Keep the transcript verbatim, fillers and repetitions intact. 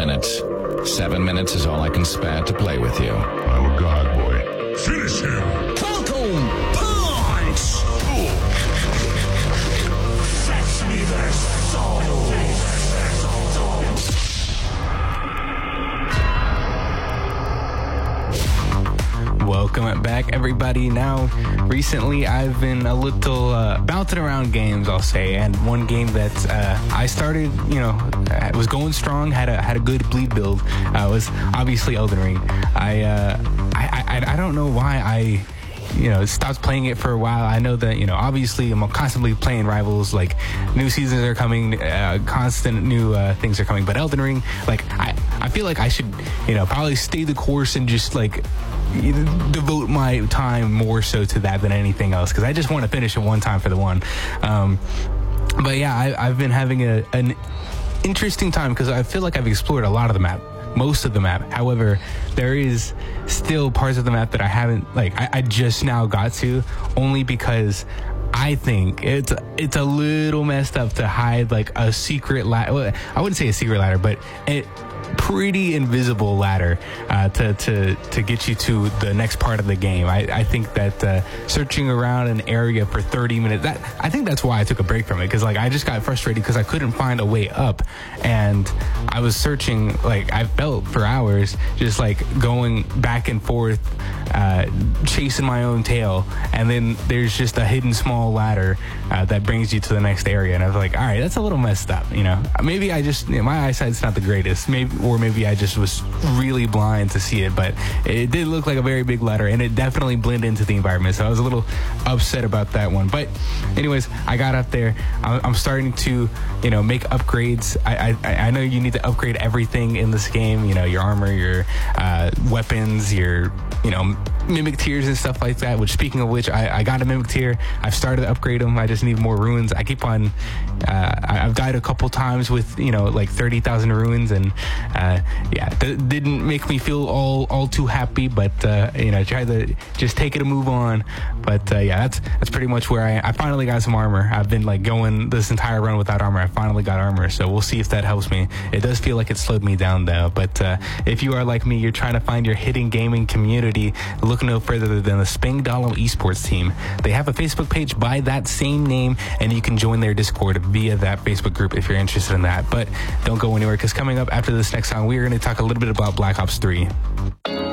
minutes. Seven minutes is all I can spare to play with you. I'm a god, boy. Finish him! Falcon Punch! Fetch me their soul! Welcome back, everybody. Now, recently I've been a little uh, bouncing around games, I'll say, and one game that uh, I started, you know, was going strong, had a had a good bleed build, uh, was obviously Elden Ring. I, uh, I, I I don't know why I. You know, stopped playing it for a while. I know that, you know, obviously I'm constantly playing Rivals, like new seasons are coming, uh, constant new uh, things are coming. But Elden Ring, like, I, I feel like I should, you know, probably stay the course and just like devote my time more so to that than anything else, because I just want to finish it one time for the one. Um, but yeah, I, I've been having a, an interesting time because I feel like I've explored a lot of the map. Most of the map. However, there is still parts of the map that I haven't, like, I, I just now got to, only because I think it's it's a little messed up to hide like a secret ladder. Well, I wouldn't say a secret ladder, but it pretty invisible ladder uh, to, to to get you to the next part of the game. I, I think that uh, searching around an area for thirty minutes, that I think that's why I took a break from it, because like I just got frustrated because I couldn't find a way up, and I was searching, like I felt for hours, just like going back and forth, uh, chasing my own tail, and then there's just a hidden small ladder uh, that brings you to the next area, and I was like, all right, that's a little messed up, you know. Maybe I just, you know, my eyesight's not the greatest, maybe. Or maybe I just was really blind to see it, but it did look like a very big ladder, and it definitely blended into the environment, so I was a little upset about that one. But anyways, I got up there. I'm starting to, you know, make upgrades. I I, I know you need to upgrade everything in this game, you know, your armor, your uh, weapons, your, you know, mimic tiers and stuff like that, which, speaking of which, I, I got a mimic tier. I've started to upgrade them. I just need more runes. I keep on, uh, I've died a couple times with, you know, like thirty thousand runes, and uh, yeah, th- didn't make me feel all all too happy, but uh, you know, tried to just take it and move on. But uh, yeah, that's that's pretty much where I, I finally got some armor. I've been like going this entire run without armor. I finally got armor, so we'll see if that helps me. It does feel like it slowed me down though, but uh, if you are like me, you're trying to find your hidden gaming community, look no further than the Spangdalo Esports team. They have a Facebook page by that same name, and you can join their Discord via that Facebook group if you're interested in that. But don't go anywhere, because coming up after this next song, we are going to talk a little bit about Black Ops three.